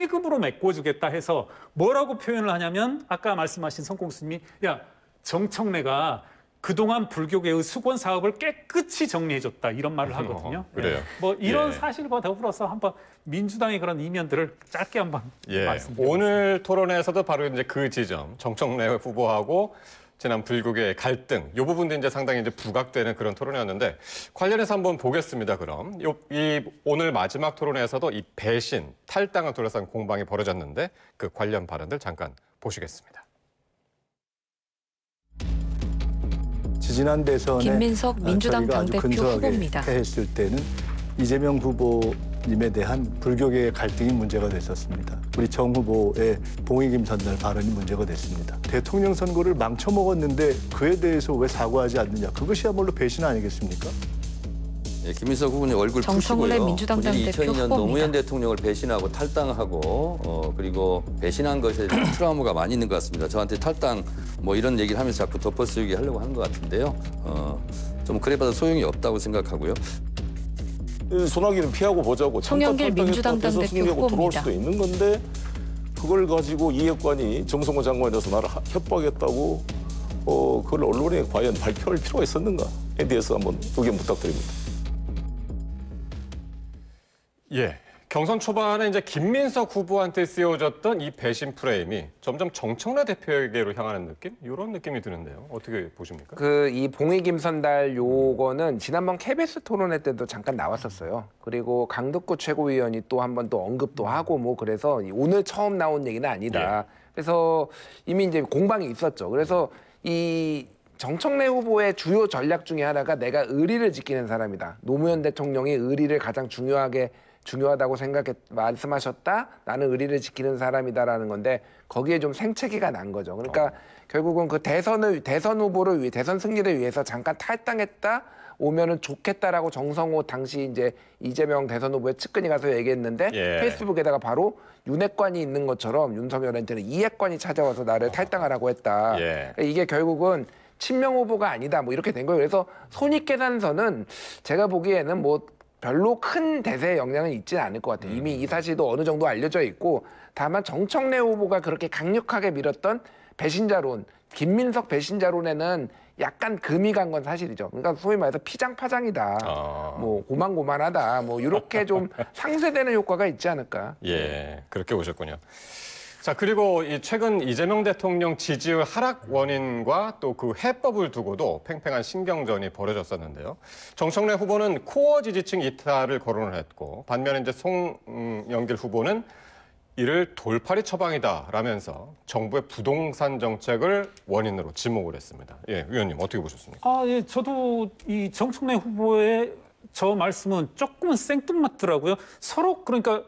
세금으로 메꿔주겠다 해서 뭐라고 표현을 하냐면 아까 말씀하신 성공수님이 야 정청래가 그동안 불교계의 수권 사업을 깨끗이 정리해줬다 이런 말을 하거든요. 그래요. 뭐 이런 예. 사실과 더불어서 한번 민주당의 그런 이면들을 짧게 한번 말씀드리겠습니다. 오늘 토론회에서도 바로 이제 그 지점, 정청래 후보하고 지난 불교계의 갈등, 이 부분도 이제 상당히 이제 부각되는 그런 토론이었는데 관련해서 한번 보겠습니다. 그럼 이 오늘 마지막 토론회에서도 이 배신, 탈당을 둘러싼 공방이 벌어졌는데 그 관련 발언들 잠깐 보시겠습니다. 지난 대선에 김민석 민주당 당대표 후보입니다. 했을 때는 이재명 후보님에 대한 불교계의 갈등이 문제가 됐었습니다. 우리 정 후보의 봉익임 선날 발언이 문제가 됐습니다. 대통령 선거를 망쳐먹었는데 그에 대해서 왜 사과하지 않느냐. 그것이야말로 배신 아니겠습니까? 예, 김민석 후보님 얼굴 정청래 푸시고요. 민주당 본인이 당대표 2002년 후보입니다. 노무현 대통령을 배신하고 탈당하고 그리고 배신한 것에 대한 트라우마가 많이 있는 것 같습니다. 저한테 탈당 뭐 이런 얘기를 하면서 자꾸 덮어쓰기 하려고 하는 것 같은데요. 좀 그래봐도 소용이 없다고 생각하고요. 소나기는 피하고 보자고. 송영길 민주당 당대표 승리하고 들어올 후보입니다. 수도 있는 건데 그걸 가지고 이해관이 정성호 장관에서 나를 협박했다고 그걸 언론에 과연 발표할 필요가 있었는가에 대해서 한번 의견 부탁드립니다. 예. 경선 초반에 이제 김민석 후보한테 씌워졌던 이 배신 프레임이 점점 정청래 대표에게로 향하는 느낌? 이런 느낌이 드는데요. 어떻게 보십니까? 이 봉익임 선달 요거는 지난번 KBS 토론회 때도 잠깐 나왔었어요. 그리고 강덕구 최고위원이 또 한 번 또 언급도 하고 뭐 그래서 오늘 처음 나온 얘기는 아니다. 그래서 이미 이제 공방이 있었죠. 그래서 이 정청래 후보의 주요 전략 중에 하나가 내가 의리를 지키는 사람이다. 노무현 대통령이 의리를 가장 중요하다고 말씀하셨다. 나는 의리를 지키는 사람이다라는 건데 거기에 좀 생채기가 난 거죠. 그러니까 결국은 그 대선 후보를 위해 대선 승리를 위해서 잠깐 탈당했다 오면은 좋겠다라고 정성호 당시 이제 이재명 대선 후보의 측근이 가서 얘기했는데 페이스북에다가 바로 윤핵관이 있는 것처럼 윤석열한테는 이핵관이 찾아와서 나를 탈당하라고 했다. 그러니까 이게 결국은 친명 후보가 아니다. 뭐 이렇게 된 거예요. 그래서 손익계산서는 제가 보기에는 뭐 별로 큰 대세에 영향은 있지는 않을 것 같아요. 이미 이 사실도 어느 정도 알려져 있고 다만 정청래 후보가 그렇게 강력하게 밀었던 배신자론, 김민석 배신자론에는 약간 금이 간 건 사실이죠. 그러니까 소위 말해서 피장파장이다. 뭐 고만고만하다. 뭐 이렇게 좀 상쇄되는 효과가 있지 않을까. 예, 그렇게 보셨군요. 자, 그리고 최근 이재명 대통령 지지율 하락 원인과 또 그 해법을 두고도 팽팽한 신경전이 벌어졌었는데요. 정청래 후보는 코어 지지층 이탈을 거론을 했고 반면에 이제 송영길 후보는 이를 돌팔이 처방이다라면서 정부의 부동산 정책을 원인으로 지목을 했습니다. 예, 의원님 어떻게 보셨습니까? 예, 저도 이 정청래 후보의 저 말씀은 조금은 생뚱맞더라고요. 서로 그러니까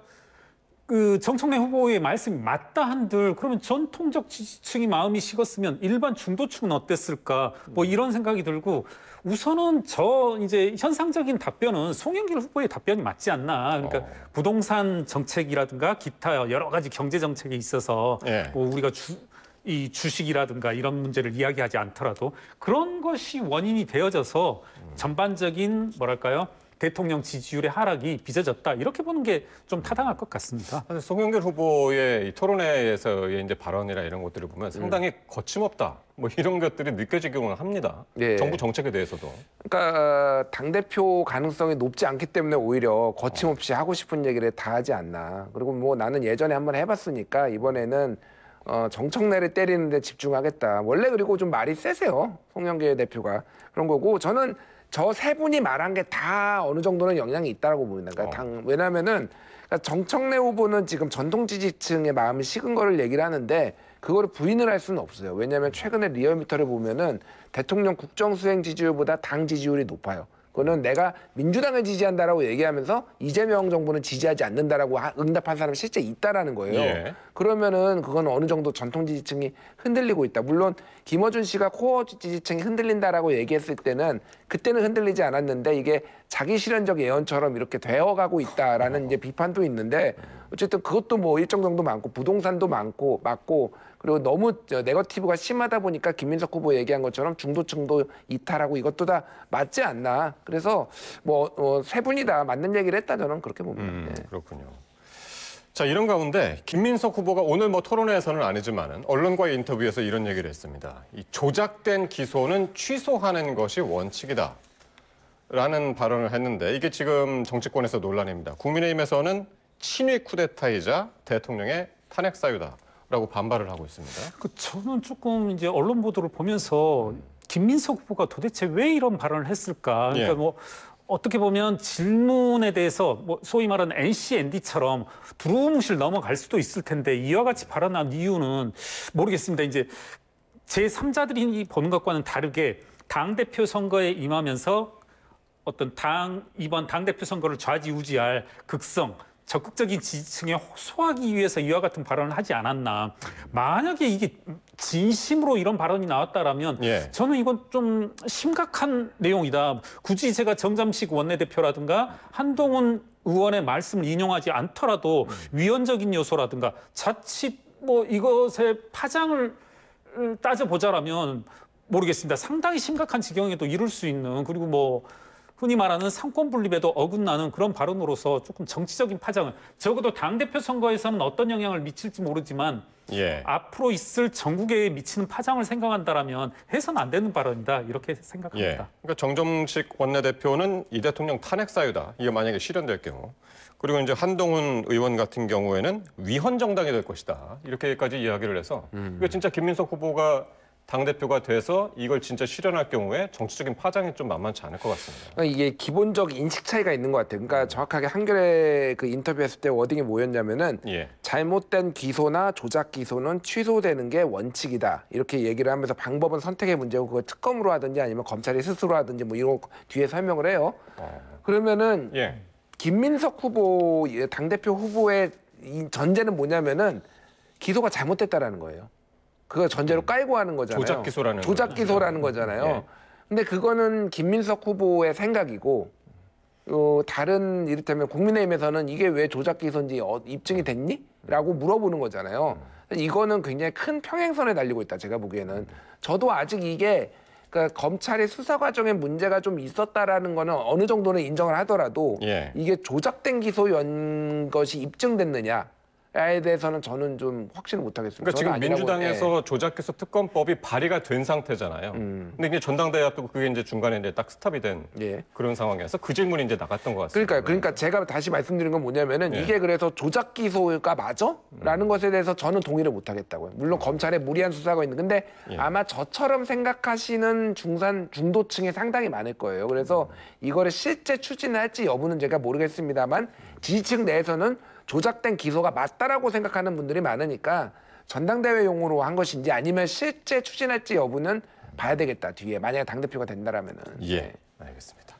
그 정청래 후보의 말씀이 맞다 한들 그러면 전통적 지지층이 마음이 식었으면 일반 중도층은 어땠을까 뭐 이런 생각이 들고 우선은 이제 현상적인 답변은 송영길 후보의 답변이 맞지 않나. 그러니까 부동산 정책이라든가 기타 여러 가지 경제 정책에 있어서 뭐 우리가 이 주식이라든가 이런 문제를 이야기하지 않더라도 그런 것이 원인이 되어져서 전반적인 뭐랄까요? 대통령 지지율의 하락이 빚어졌다. 이렇게 보는 게 좀 타당할 것 같습니다. 송영길 후보의 이 토론회에서의 이제 발언이나 이런 것들을 보면 상당히 거침없다. 뭐 이런 것들이 느껴지기는 합니다. 정부 정책에 대해서도. 그러니까 당대표 가능성이 높지 않기 때문에 오히려 거침없이 하고 싶은 얘기를 다 하지 않나. 그리고 뭐 나는 예전에 한번 해봤으니까 이번에는 정청래를 때리는 데 집중하겠다. 원래 그리고 좀 말이 세세요. 송영길 대표가. 그런 거고 저는 저 세 분이 말한 게 다 어느 정도는 영향이 있다고 봅니다. 그러니까 왜냐하면은 정청래 후보는 지금 전통 지지층의 마음이 식은 거를 얘기를 하는데 그거를 부인을 할 수는 없어요. 왜냐하면 최근에 리얼미터를 보면은 대통령 국정수행 지지율보다 당 지지율이 높아요. 그거는 내가 민주당을 지지한다라고 얘기하면서 이재명 정부는 지지하지 않는다라고 응답한 사람이 실제 있다라는 거예요. 그러면은 그건 어느 정도 전통 지지층이 흔들리고 있다. 물론 김어준 씨가 코어 지지층이 흔들린다라고 얘기했을 때는 그때는 흔들리지 않았는데 이게 자기 실현적 예언처럼 이렇게 되어가고 있다라는 이제 비판도 있는데 어쨌든 그것도 뭐 일정 정도 많고 부동산도 맞고 그리고 너무 네거티브가 심하다 보니까 김민석 후보 얘기한 것처럼 중도층도 이탈하고 이것도 다 맞지 않나. 그래서 뭐 세 분이 다 맞는 얘기를 했다 저는 그렇게 봅니다. 그렇군요. 자, 이런 가운데 김민석 후보가 오늘 뭐 토론회에서는 아니지만은 언론과의 인터뷰에서 이런 얘기를 했습니다. 이 조작된 기소는 취소하는 것이 원칙이다. 라는 발언을 했는데 이게 지금 정치권에서 논란입니다. 국민의힘에서는 친위 쿠데타이자 대통령의 탄핵 사유다라고 반발을 하고 있습니다. 저는 조금 이제 언론 보도를 보면서 김민석 후보가 도대체 왜 이런 발언을 했을까? 그러니까 예. 뭐 어떻게 보면 질문에 대해서 뭐 소위 말하는 NCND처럼 두루뭉실 넘어갈 수도 있을 텐데 이와 같이 발언한 이유는 모르겠습니다. 이제 제3자들이 보는 것과는 다르게 당대표 선거에 임하면서 어떤 이번 당대표 선거를 좌지우지할 극성, 적극적인 지지층에 호소하기 위해서 이와 같은 발언을 하지 않았나. 만약에 이게 진심으로 이런 발언이 나왔다라면 예. 저는 이건 좀 심각한 내용이다. 굳이 제가 정잠식 원내대표라든가 한동훈 의원의 말씀을 인용하지 않더라도 위헌적인 요소라든가 자칫 뭐 이것의 파장을 따져보자라면 모르겠습니다. 상당히 심각한 지경에도 이를 수 있는 그리고 뭐 흔히 말하는 상권 분립에도 어긋나는 그런 발언으로서 조금 정치적인 파장을 적어도 당대표 선거에서는 어떤 영향을 미칠지 모르지만 예. 앞으로 있을 전국에 미치는 파장을 생각한다라면 해서는 안 되는 발언이다 이렇게 생각합니다. 예. 그러니까 정점식 원내대표는 이 대통령 탄핵 사유다. 이게 만약에 실현될 경우. 그리고 이제 한동훈 의원 같은 경우에는 위헌 정당이 될 것이다. 이렇게까지 이야기를 해서 이거 진짜 김민석 후보가 당대표가 돼서 이걸 진짜 실현할 경우에 정치적인 파장이 좀 만만치 않을 것 같습니다. 그러니까 이게 기본적 인식 차이가 있는 것 같아요. 그러니까 정확하게 한겨레 그 인터뷰했을 때 워딩이 뭐였냐면은 예. 잘못된 기소나 조작 기소는 취소되는 게 원칙이다. 이렇게 얘기를 하면서 방법은 선택의 문제고 그걸 특검으로 하든지 아니면 검찰이 스스로 하든지 뭐 이런 거 뒤에 설명을 해요. 그러면은 예. 김민석 후보 당대표 후보의 이 전제는 뭐냐면은 기소가 잘못됐다라는 거예요. 그거 전제로 깔고 하는 거잖아요. 조작 기소라는 조작 기소라는 거잖아요. 예. 근데 그거는 김민석 후보의 생각이고 다른 이를테면 국민의힘에서는 이게 왜 조작 기소인지 입증이 됐니? 라고 물어보는 거잖아요. 이거는 굉장히 큰 평행선에 달리고 있다. 제가 보기에는. 저도 아직 이게 그러니까 검찰의 수사 과정에 문제가 좀 있었다라는 거는 어느 정도는 인정을 하더라도 예. 이게 조작된 기소연 것이 입증됐느냐? 에 대해서는 저는 좀 확신을 못 하겠습니다. 그러니까 지금 저는 아니라고, 민주당에서 조작기소 특검법이 발의가 된 상태잖아요. 근데 이제 전당대회 앞두고 그게 이제 중간에 이제 딱 스탑이 된 예. 그런 상황이어서 그 질문이 이제 나갔던 것 같습니다. 그러니까 제가 다시 말씀드린 건 뭐냐면은 예. 이게 그래서 조작 기소가 맞아? 라는 것에 대해서 저는 동의를 못 하겠다고요. 물론 검찰에 무리한 수사가 있는 근데 예. 아마 저처럼 생각하시는 중도층이 상당히 많을 거예요. 그래서 이거를 실제 추진할지 여부는 제가 모르겠습니다만 지지층 내에서는 조작된 기소가 맞다라고 생각하는 분들이 많으니까 전당대회용으로 한 것인지 아니면 실제 추진할지 여부는 봐야 되겠다. 뒤에 만약에 당대표가 된다라면은. 예, 알겠습니다.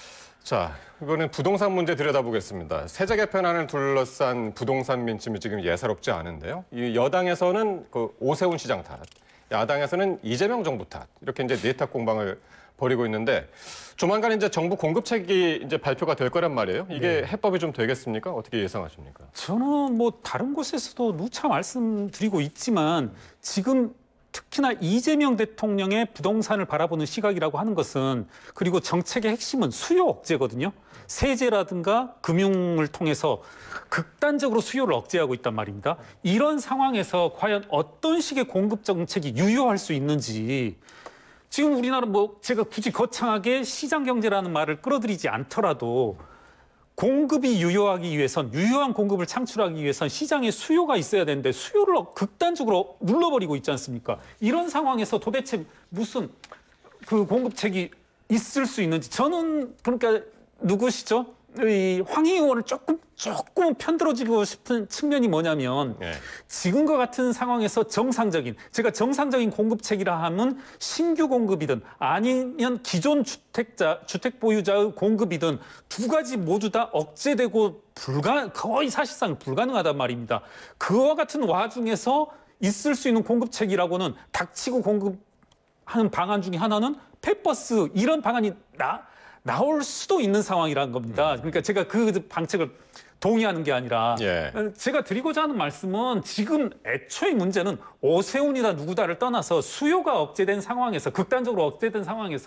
자, 이번엔 부동산 문제 들여다보겠습니다. 세제 개편안을 둘러싼 부동산 민심이 지금 예사롭지 않은데요. 이 여당에서는 그 오세훈 시장 탓, 야당에서는 이재명 정부 탓 이렇게 이제 내탁 공방을 벌이고 있는데 조만간 이제 정부 공급책이 이제 발표가 될 거란 말이에요. 이게 해법이 좀 되겠습니까? 어떻게 예상하십니까? 저는 뭐 다른 곳에서도 누차 말씀드리고 있지만 지금 특히나 이재명 대통령의 부동산을 바라보는 시각이라고 하는 것은 그리고 정책의 핵심은 수요 억제거든요. 세제라든가 금융을 통해서 극단적으로 수요를 억제하고 있단 말입니다. 이런 상황에서 과연 어떤 식의 공급 정책이 유효할 수 있는지 지금 우리나라 뭐 제가 굳이 거창하게 시장 경제라는 말을 끌어들이지 않더라도 공급이 유효하기 위해선 유효한 공급을 창출하기 위해선 시장에 수요가 있어야 되는데 수요를 극단적으로 눌러버리고 있지 않습니까? 이런 상황에서 도대체 무슨 그 공급책이 있을 수 있는지 저는 그러니까 누구시죠? 이 황희 의원을 조금 편들어주고 싶은 측면이 뭐냐면 예. 지금과 같은 상황에서 제가 정상적인 공급책이라 하면 신규 공급이든 아니면 기존 주택 보유자의 공급이든 두 가지 모두 다 억제되고 거의 사실상 불가능하단 말입니다. 그와 같은 와중에서 있을 수 있는 공급책이라고는 닥치고 공급하는 방안 중에 하나는 펫버스 이런 방안이 나올 수도 있는 상황이라는 겁니다. 그러니까 제가 그 방책을 동의하는 게 아니라 예. 제가 드리고자 하는 말씀은 지금 애초의 문제는 오세훈이다 누구다를 떠나서 수요가 억제된 상황에서 극단적으로 억제된 상황에서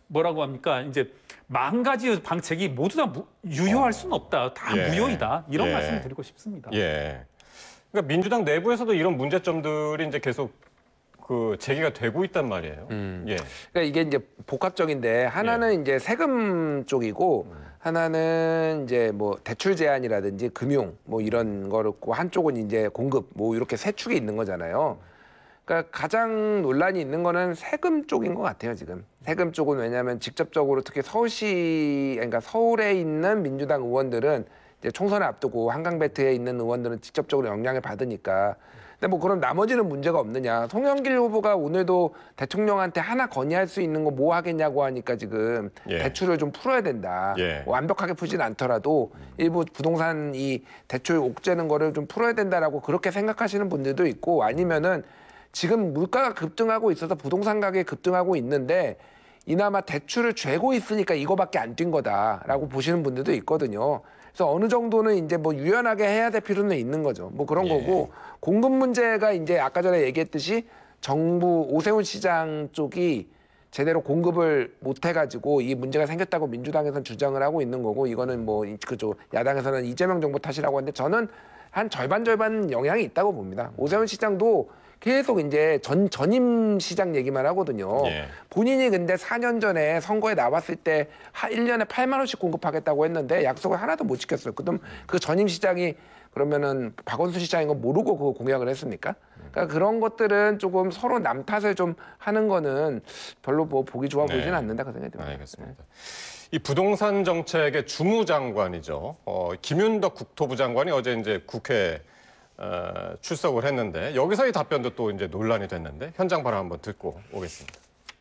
뭐라고 합니까? 이제 10,000가지 방책이 모두 다 유효할 수는 없다. 다 예. 무효이다. 이런 예. 말씀을 드리고 싶습니다. 예. 그러니까 민주당 내부에서도 이런 문제점들이 이제 계속 그 제기가 되고 있단 말이에요. 예. 그러니까 이게 이제 복합적인데 하나는 이제 세금 쪽이고 하나는 이제 뭐 대출 제한이라든지 금융 뭐 이런 거였고 한쪽은 이제 공급 뭐 이렇게 세 축이 있는 거잖아요. 그러니까 가장 논란이 있는 거는 세금 쪽인 것 같아요, 지금. 세금 쪽은 왜냐하면 직접적으로 특히 그러니까 서울에 있는 민주당 의원들은 이제 총선을 앞두고 한강벨트에 있는 의원들은 직접적으로 영향을 받으니까. 근데 뭐 그럼 나머지는 문제가 없느냐. 송영길 후보가 오늘도 대통령한테 하나 건의할 수 있는 거 뭐 하겠냐고 하니까 지금 예. 대출을 좀 풀어야 된다. 예. 완벽하게 풀진 않더라도 일부 부동산 이 대출 옥죄는 거를 좀 풀어야 된다라고 그렇게 생각하시는 분들도 있고 아니면은 지금 물가가 급등하고 있어서 부동산 가격이 급등하고 있는데 이나마 대출을 죄고 있으니까 이거밖에 안 뛴 거다라고 보시는 분들도 있거든요. 그래서 어느 정도는 이제 뭐 유연하게 해야 될 필요는 있는 거죠. 뭐 그런 거고 공급 문제가 이제 아까 전에 얘기했듯이 정부 오세훈 시장 쪽이 제대로 공급을 못 해가지고 이 문제가 생겼다고 민주당에서는 주장을 하고 있는 거고 이거는 뭐 그쪽 야당에서는 이재명 정부 탓이라고 하는데 저는 한 절반 영향이 있다고 봅니다. 오세훈 시장도 계속 이제 전임 시장 얘기만 하거든요. 예. 본인이 근데 4년 전에 선거에 나왔을 때 1년에 8만 원씩 공급하겠다고 했는데 약속을 하나도 못 지켰어요. 그럼 그 전임 시장이 그러면은 박원순 시장인 거 모르고 그 공약을 했습니까? 그러니까 그런 것들은 조금 서로 남 탓을 좀 하는 거는 별로 뭐 보기 좋아 보이진 네. 않는다 그 생각이 듭니다. 알겠습니다. 이 부동산 정책의 주무장관이죠. 김윤덕 국토부 장관이 어제 이제 국회 출석을 했는데 여기서의 답변도 또 이제 논란이 됐는데 현장 발언 한번 듣고 오겠습니다.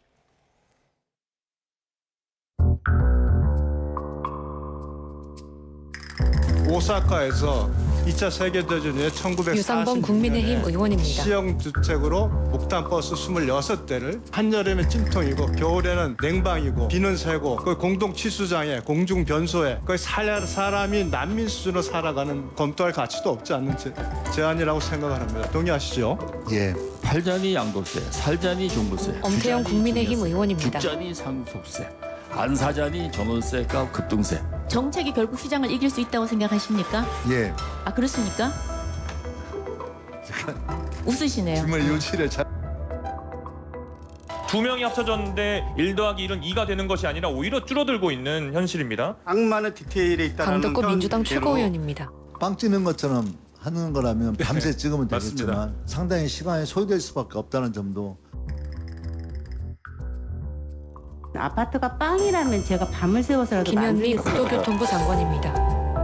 오사카에서 2차 세계대전 이후 1946년에 유상범 국민의힘 의원입니다. 시형주택으로 목탄버스 26대를 한여름엔 찜통이고 겨울에는 냉방이고 비는 새고 그 공동 치수장에 공중 변소에 거의 사람이 난민 수준으로 살아가는 검토할 가치도 없지 않는 제안이라고 생각을 합니다. 동의하시죠? 예. 팔자니 양도세, 살자니 종부세, 엄태영 국민의힘 의원입니다. 죽자니 상속세, 안 사자니 전월세가 급등세. 정책이 결국 시장을 이길 수 있다고 생각하십니까? 예. 아 그렇습니까? 웃으시네요. 정말 유치를 잘. 두 명이 합쳐졌는데 1 더하기 1은 2가 되는 것이 아니라 오히려 줄어들고 있는 현실입니다. 악마는 디테일에 있다는 강덕구 민주당 최고위원입니다. 빵 찌는 것처럼 하는 거라면 밤새 찍으면 되겠지만 상당히 시간이 소요될 수밖에 없다는 점도. 아파트가 빵이라면 제가 밤을 새워서라도 김현미 만들겠어요. 국토교통부 장관입니다.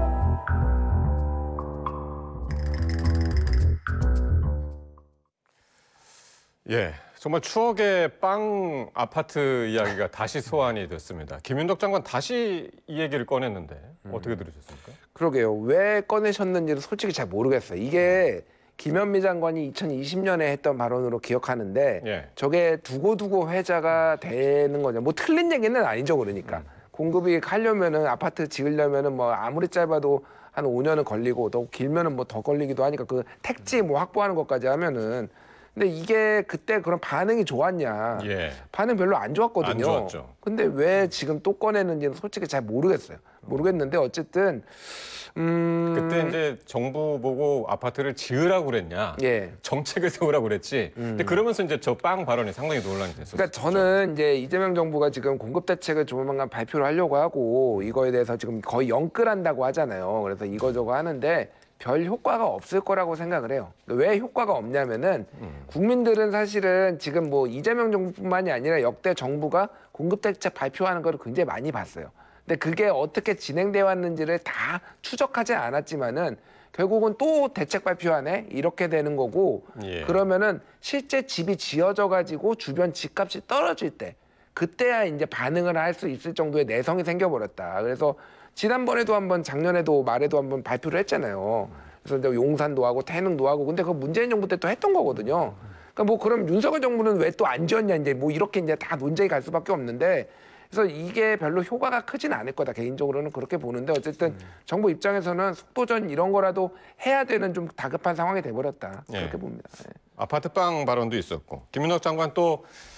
예, 정말 추억의 빵 아파트 이야기가 다시 소환이 됐습니다. 김윤덕 장관 다시 이 얘기를 꺼냈는데 어떻게 들으셨습니까? 그러게요. 왜 꺼내셨는지도 솔직히 잘 모르겠어요. 이게 김현미 장관이 2020년에 했던 발언으로 기억하는데 예. 저게 두고두고 회자가 되는 거죠. 뭐 틀린 얘기는 아니죠. 그러니까 공급이 하려면은 아파트 지으려면은 뭐 아무리 짧아도 한 5년은 걸리고 더 길면은 뭐 더 걸리기도 하니까 그 택지 뭐 확보하는 것까지 하면은 근데 이게 그때 그런 반응이 좋았냐? 예. 반응 별로 안 좋았거든요. 안 좋았죠. 근데 왜 지금 또 꺼내는지는 솔직히 잘 모르겠어요. 모르겠는데 어쨌든 그때 이제 정부 보고 아파트를 지으라고 그랬냐? 예. 정책을 세우라고 그랬지. 근데 그러면서 이제 저 빵 발언이 상당히 논란이 됐었죠. 그러니까 저는 이제 이재명 정부가 지금 공급 대책을 조만간 발표를 하려고 하고 이거에 대해서 지금 거의 영끌한다고 하잖아요. 그래서 이거저거 하는데 별 효과가 없을 거라고 생각을 해요. 왜 효과가 없냐면은 국민들은 사실은 지금 뭐 이재명 정부뿐만이 아니라 역대 정부가 공급 대책 발표하는 걸 굉장히 많이 봤어요. 근데 그게 어떻게 진행되어 왔는지를 다 추적하지 않았지만은 결국은 또 대책 발표하네 이렇게 되는 거고 예. 그러면은 실제 집이 지어져 가지고 주변 집값이 떨어질 때 그때야 이제 반응을 할 수 있을 정도의 내성이 생겨버렸다. 그래서 지난번에도 한번 작년에도 말에도 한번 발표를 했잖아요. 그래서 이제 용산도 하고 태릉도 하고 근데 그 문재인 정부 때 또 했던 거거든요. 그러니까 뭐 그럼 윤석열 정부는 왜 또 안 지었냐 이제 뭐 이렇게 이제 다 논쟁이 갈 수밖에 없는데 그래서 이게 별로 효과가 크진 않을 거다 개인적으로는 그렇게 보는데 어쨌든 정부 입장에서는 속도전 이런 거라도 해야 되는 좀 다급한 상황이 돼버렸다 그렇게 예. 봅니다. 네. 아파트 빵 발언도 있었고 김윤덕 장관 또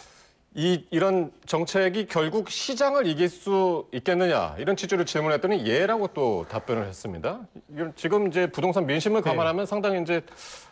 이런 정책이 결국 시장을 이길 수 있겠느냐 이런 취지로 질문했더니 예라고 또 답변을 했습니다. 이건 지금 이제 부동산 민심을 감안하면 상당히 이제